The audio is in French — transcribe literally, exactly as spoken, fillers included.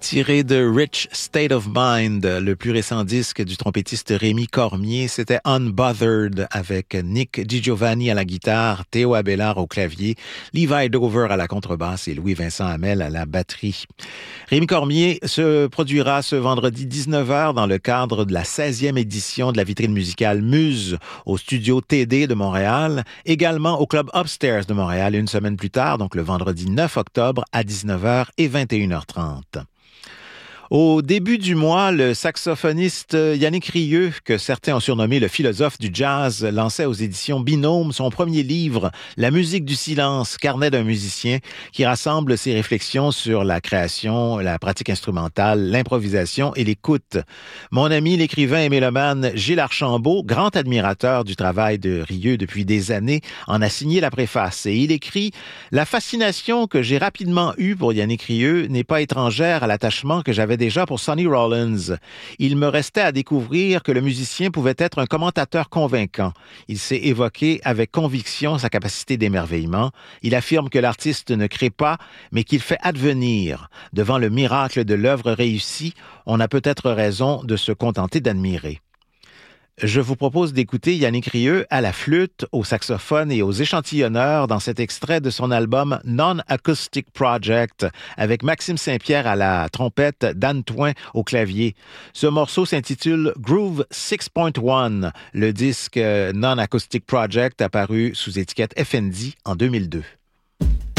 Tiré de Rich State of Mind, le plus récent disque du trompettiste Rémi Cormier, c'était Unbothered avec Nick DiGiovanni à la guitare, Théo Abellard au clavier, Levi Dover à la contrebasse et Louis-Vincent Hamel à la batterie. Rémi Cormier se produira ce vendredi dix-neuf heures dans le cadre de la seizième édition de la vitrine musicale Muse au studio T D de Montréal, également au club Upstairs de Montréal une semaine plus tard, donc le vendredi neuf octobre à dix-neuf heures et vingt et une heures trente. Au début du mois, le saxophoniste Yannick Rieu, que certains ont surnommé le philosophe du jazz, lançait aux éditions Binôme son premier livre, La musique du silence, carnet d'un musicien, qui rassemble ses réflexions sur la création, la pratique instrumentale, l'improvisation et l'écoute. Mon ami l'écrivain et mélomane Gilles Archambault, grand admirateur du travail de Rieu depuis des années, en a signé la préface et il écrit « La fascination que j'ai rapidement eue pour Yannick Rieu n'est pas étrangère à l'attachement que j'avais déjà pour Sonny Rollins. Il me restait à découvrir que le musicien pouvait être un commentateur convaincant. Il sait évoquer avec conviction sa capacité d'émerveillement. Il affirme que l'artiste ne crée pas, mais qu'il fait advenir. Devant le miracle de l'œuvre réussie, on a peut-être raison de se contenter d'admirer. » Je vous propose d'écouter Yannick Rieu à la flûte, au saxophone et aux échantillonneurs dans cet extrait de son album Non-Acoustic Project avec Maxime Saint-Pierre à la trompette, Dan Toin au clavier. Ce morceau s'intitule Groove six point un, le disque Non-Acoustic Project apparu sous étiquette F N D en deux mille deux.